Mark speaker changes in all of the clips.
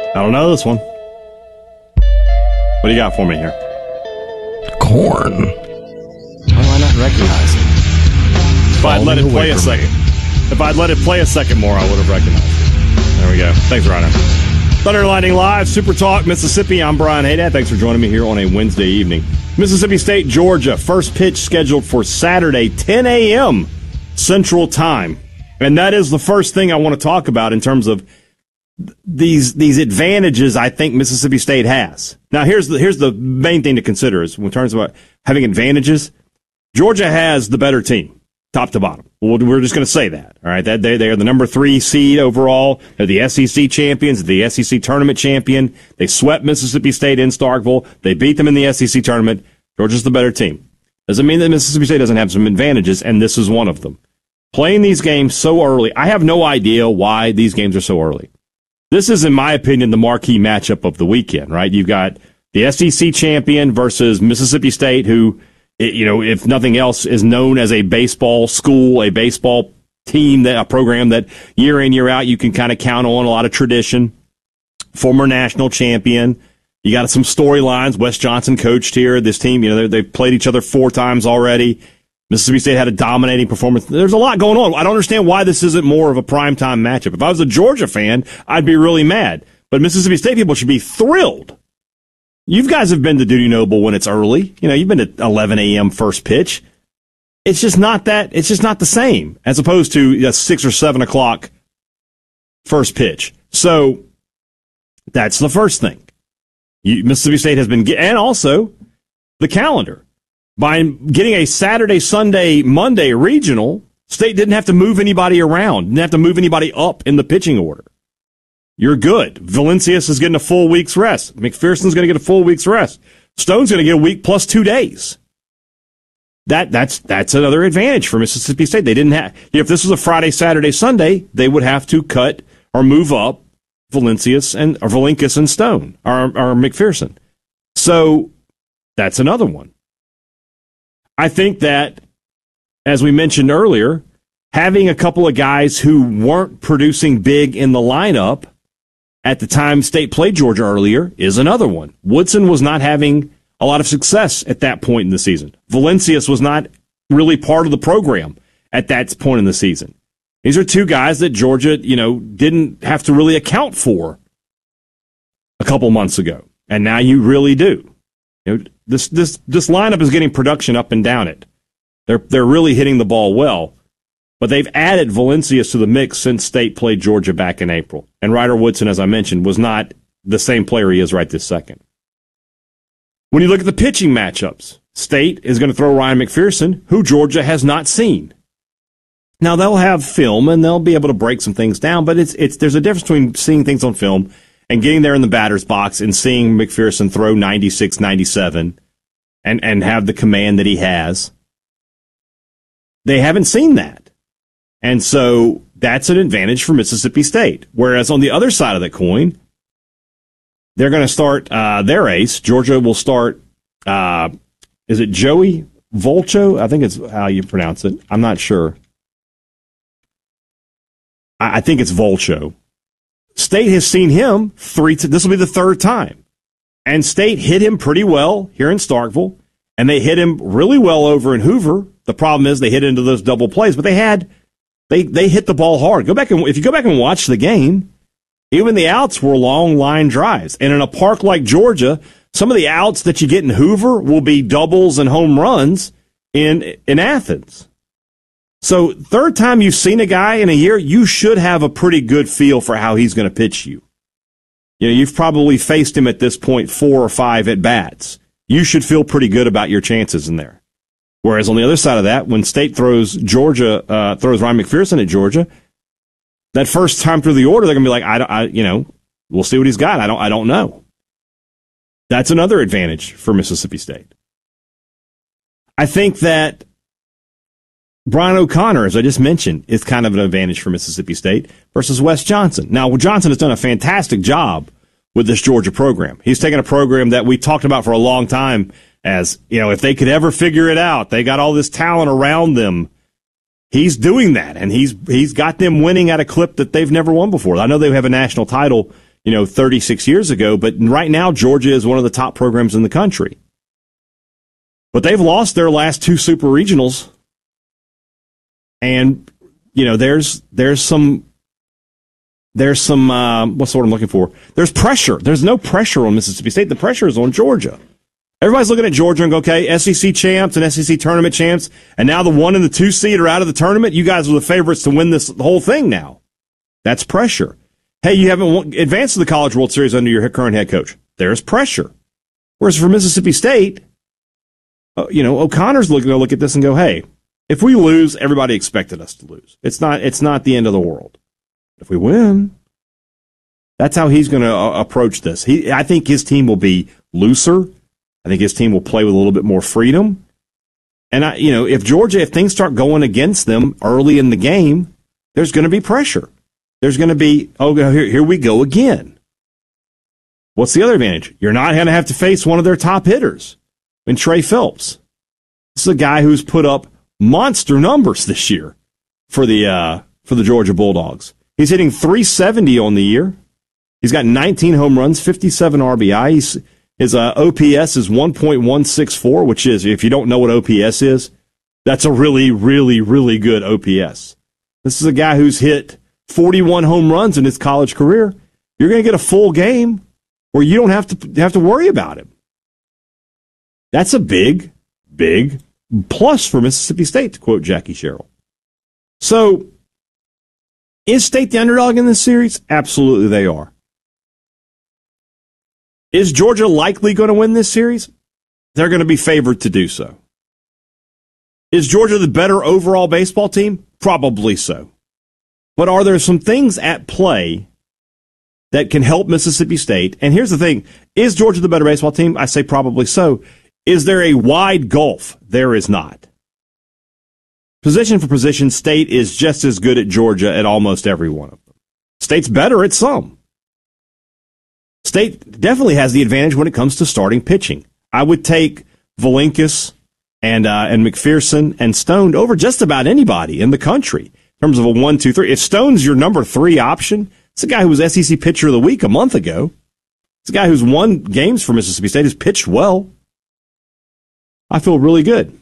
Speaker 1: I don't know this one. What do you got for me here?
Speaker 2: Corn.
Speaker 1: How do I not recognize it? If I'd let it play a second. If I'd let it play a second more, I would have recognized it. There we go. Thanks, Rhino. Thunder Lightning Live, Super Talk, Mississippi. I'm Brian Haydad. Thanks for joining me here on a Wednesday evening. Mississippi State, Georgia. First pitch scheduled for Saturday, 10 a.m. Central Time. And that is the first thing I want to talk about in terms of these advantages I think Mississippi State has. Now, here's the main thing to consider is in terms of having advantages. Georgia has the better team, top to bottom. We're just going to say that. All right, that they are the number 3 seed overall. They're the SEC champions, the SEC tournament champion. They swept Mississippi State in Starkville. They beat them in the SEC tournament. Georgia's the better team. Doesn't mean that Mississippi State doesn't have some advantages, and this is one of them. Playing these games so early, I have no idea why these games are so early. This is, in my opinion, the marquee matchup of the weekend, right? You've got the SEC champion versus Mississippi State, who, you know, if nothing else, is known as a baseball school, a baseball team, a program that year in, year out, you can kind of count on, a lot of tradition. Former national champion. You got some storylines. Wes Johnson coached here. This team, you know, they've played each other 4 times already. Mississippi State had a dominating performance. There's a lot going on. I don't understand why this isn't more of a primetime matchup. If I was a Georgia fan, I'd be really mad. But Mississippi State people should be thrilled. You guys have been to Dudy Noble when it's early. You know, you've been to 11 a.m. first pitch. It's just not the same as opposed to 6 or 7 o'clock first pitch. So that's the first thing. Mississippi State has been, and also the calendar. By getting a Saturday, Sunday, Monday regional, State didn't have to move anybody around, didn't have to move anybody up in the pitching order. You're good. Valencius is getting a full week's rest. McPherson's going to get a full week's rest. Stone's going to get a week plus 2 days. That's another advantage for Mississippi State. They didn't have, if this was a Friday, Saturday, Sunday, they would have to cut or move up Valencius or Valencius and Stone or McPherson. So that's another one. I think that, as we mentioned earlier, having a couple of guys who weren't producing big in the lineup at the time State played Georgia earlier is another one. Woodson was not having a lot of success at that point in the season. Valencius was not really part of the program at that point in the season. These are 2 guys that Georgia, you know, didn't have to really account for a couple months ago, and now you really do. You know, this lineup is getting production up and down it. They're really hitting the ball well, but they've added Valencius to the mix since State played Georgia back in April. And Ryder Woodson, as I mentioned, was not the same player he is right this second. When you look at the pitching matchups, State is going to throw Ryan McPherson, who Georgia has not seen. Now they'll have film and they'll be able to break some things down, but there's a difference between seeing things on film and getting there in the batter's box and seeing McPherson throw 96, 97 and have the command that he has. They haven't seen that. And so that's an advantage for Mississippi State. Whereas on the other side of the coin, they're going to start their ace. Georgia will start, is it Joey Volcho? I think it's how you pronounce it. I'm not sure. I think it's Volcho. State has seen him 3 times. This will be the 3rd time. And State hit him pretty well here in Starkville, and they hit him really well over in Hoover. The problem is they hit into those double plays, but they hit the ball hard. If you go back and watch the game, even the outs were long line drives. And in a park like Georgia, some of the outs that you get in Hoover will be doubles and home runs in Athens. So 3rd time you've seen a guy in a year, you should have a pretty good feel for how he's going to pitch you. You know, you've probably faced him at this point 4 or 5 at bats. You should feel pretty good about your chances in there. Whereas on the other side of that, when State throws Ryan McPherson at Georgia, that first time through the order, they're going to be like, we'll see what he's got. I don't know. That's another advantage for Mississippi State. I think that Brian O'Connor, as I just mentioned, is kind of an advantage for Mississippi State versus Wes Johnson. Now, Johnson has done a fantastic job with this Georgia program. He's taken a program that we talked about for a long time as, you know, if they could ever figure it out, they got all this talent around them. He's doing that, and he's got them winning at a clip that they've never won before. I know they have a national title 36 years ago. But right now, Georgia is one of the top programs in the country. But they've lost their last 2 super regionals. And, there's some what's the word I'm looking for? There's pressure. There's no pressure on Mississippi State. The pressure is on Georgia. Everybody's looking at Georgia and go, okay, SEC champs and SEC tournament champs, and now the 1 and the 2 seed are out of the tournament. You guys are the favorites to win the whole thing now. That's pressure. Hey, you haven't advanced to the College World Series under your current head coach. There's pressure. Whereas for Mississippi State, O'Connor's going to look at this and go, hey, if we lose, everybody expected us to lose. It's not the end of the world. If we win, that's how he's going to approach this. I think his team will be looser. I think his team will play with a little bit more freedom. And, if things start going against them early in the game, there's going to be pressure. There's going to be, here we go again. What's the other advantage? You're not going to have to face one of their top hitters, in Trey Phelps. This is a guy who's put up monster numbers this year for the Georgia Bulldogs. He's hitting .370 on the year. He's got 19 home runs, 57 RBI. His OPS is 1.164, which is, if you don't know what OPS is, that's a really, really, really good OPS. This is a guy who's hit 41 home runs in his college career. You're going to get a full game where you don't have to worry about him. That's a big, big plus for Mississippi State, to quote Jackie Sherrill. So, is State the underdog in this series? Absolutely they are. Is Georgia likely going to win this series? They're going to be favored to do so. Is Georgia the better overall baseball team? Probably so. But are there some things at play that can help Mississippi State? And here's the thing. Is Georgia the better baseball team? I say probably so. Is there a wide gulf? There is not. Position for position, State is just as good at Georgia at almost every one of them. State's better at some. State definitely has the advantage when it comes to starting pitching. I would take Valinkas and McPherson and Stone over just about anybody in the country in terms of a 1, 2, 3. If Stone's your number 3 option, it's a guy who was SEC Pitcher of the Week a month ago. It's a guy who's won games for Mississippi State, who's pitched well. I feel really good.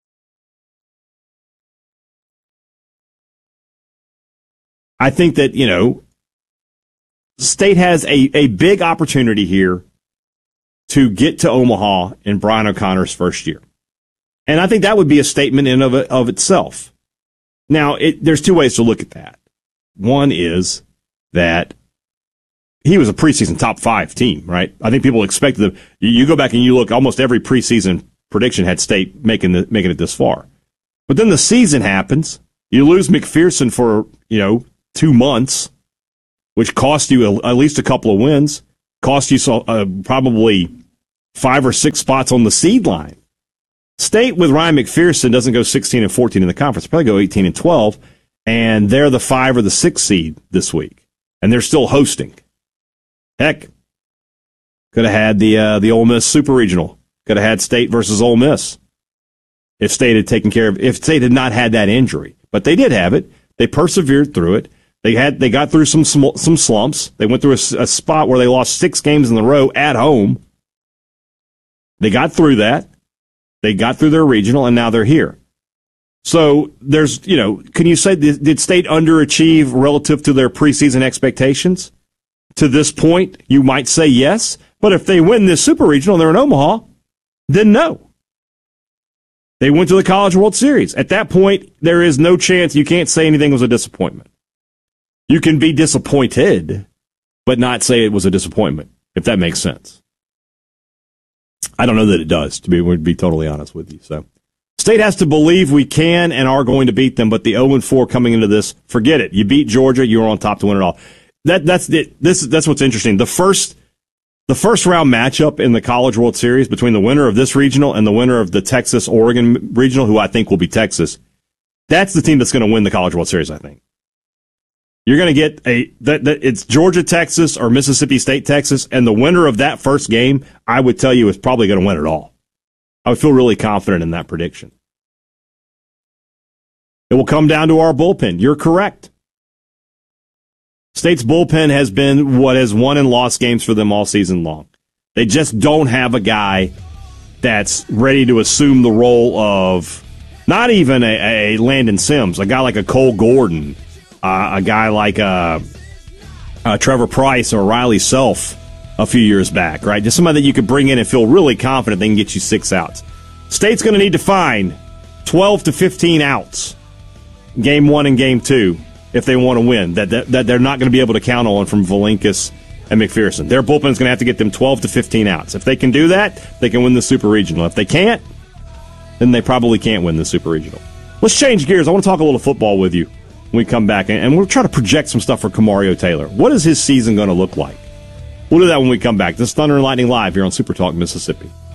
Speaker 1: I think that, State has a big opportunity here to get to Omaha in Brian O'Connor's first year. And I think that would be a statement in of itself. Now, there's 2 ways to look at that. One is that he was a preseason top 5 team, right? I think people expected them. You go back and you look, almost every preseason prediction had State making it this far. But then the season happens. You lose McPherson for, 2 months, which cost you at least a couple of wins, cost you probably 5 or 6 spots on the seed line. State with Ryan McPherson doesn't go 16 and 14 in the conference. Probably go 18 and 12, and they're the 5 or the 6 seed this week, and they're still hosting. Heck, could have had the Ole Miss Super Regional. Could have had State versus Ole Miss if State had not had that injury. But they did have it. They persevered through it. They got through some slumps. They went through a spot where they lost 6 games in a row at home. They got through that. They got through their regional, and now they're here. So there's, can you say, did State underachieve relative to their preseason expectations? To this point, you might say yes. But if they win this Super Regional and they're in Omaha, then no. They went to the College World Series. At that point, there is no chance. You can't say anything was a disappointment. You can be disappointed, but not say it was a disappointment, if that makes sense. I don't know that it does, to be totally honest with you. So, State has to believe we can and are going to beat them, but the 0-4 coming into this, forget it. You beat Georgia, you're on top to win it all. That's what's interesting. The first round matchup in the College World Series between the winner of this regional and the winner of the Texas-Oregon regional, who I think will be Texas, that's the team that's going to win the College World Series, I think. You're going to get it's Georgia-Texas or Mississippi State-Texas, and the winner of that first game, I would tell you, is probably going to win it all. I would feel really confident in that prediction. It will come down to our bullpen. You're correct. State's bullpen has been what has won and lost games for them all season long. They just don't have a guy that's ready to assume the role of not even a Landon Sims, a guy like a Cole Gordon, a guy like Trevor Price or Riley Self a few years back, right? Just somebody that you could bring in and feel really confident they can get you 6 outs. State's going to need to find 12 to 15 outs, game 1 and game 2, if they want to win, that they're not going to be able to count on from Valinkas and McPherson. Their bullpen is going to have to get them 12 to 15 outs. If they can do that, they can win the Super Regional. If they can't, then they probably can't win the Super Regional. Let's change gears. I want to talk a little football with you when we come back, and we'll try to project some stuff for Kamario Taylor. What is his season going to look like? We'll do that when we come back. This is Thunder and Lightning Live here on Super Talk Mississippi.